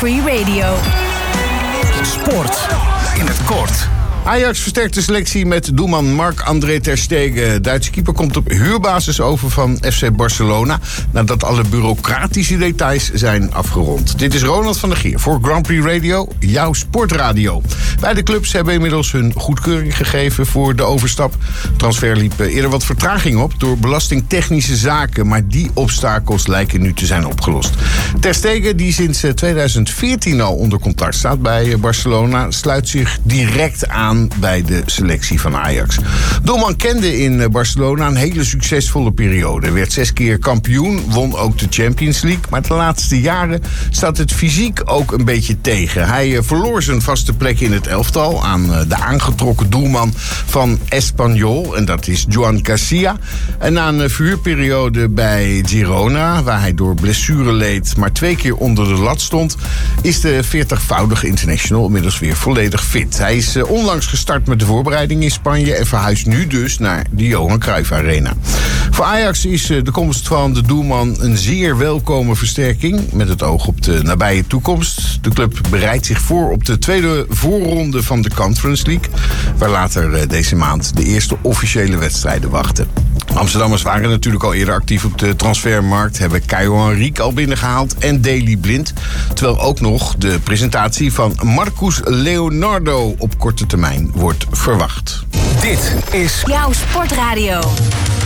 Free Radio. Sport in het kort. Ajax versterkt de selectie met doelman Marc-André ter Stegen. Duitse keeper komt op huurbasis over van FC Barcelona, nadat alle bureaucratische details zijn afgerond. Dit is Ronald van der Geer voor Grand Prix Radio, jouw sportradio. Beide clubs hebben inmiddels hun goedkeuring gegeven voor de overstap. Transfer liep eerder wat vertraging op door belastingtechnische zaken, maar die obstakels lijken nu te zijn opgelost. Ter Stegen, die sinds 2014 al onder contract staat bij Barcelona, sluit zich direct aan bij de selectie van Ajax. Doelman kende in Barcelona een hele succesvolle periode. Werd 6 keer kampioen, won ook de Champions League. Maar de laatste jaren staat het fysiek ook een beetje tegen. Hij verloor zijn vaste plek in het elftal aan de aangetrokken doelman van Espanyol. En dat is Joan Garcia. En na een verhuurperiode bij Girona, waar hij door blessure leed, maar 2 keer onder de lat stond, is de 40-voudige international inmiddels weer volledig fit. Hij is onlangs gestart met de voorbereiding in Spanje en verhuist nu dus naar de Johan Cruijff Arena. Voor Ajax is de komst van de doelman een zeer welkome versterking met het oog op de nabije toekomst. De club bereidt zich voor op de tweede voorronde van de Conference League, waar later deze maand de eerste officiële wedstrijden wachten. Amsterdammers waren natuurlijk al eerder actief op de transfermarkt, hebben Caio Henrique al binnengehaald en Daley Blind, terwijl ook nog de presentatie van Marcus Leonardo op korte termijn wordt verwacht. Dit is Jouw sportradio.